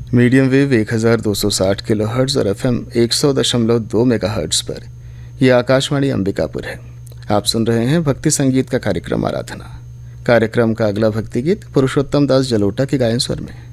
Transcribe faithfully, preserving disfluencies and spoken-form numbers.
Medium wave एक हज़ार दो सौ साठ किलो हर्ट्ज़ और एफएम एक सौ दशमलव दो मेगा हर्ट्ज़ पर। यह आकाशवाणी अंबिकापुर है। आप सुन रहे हैं भक्ति संगीत का कार्यक्रम आराधना। कार्यक्रम का अगला भक्ति गीत पुरुषोत्तम दास जलोटा के गायन स्वर में।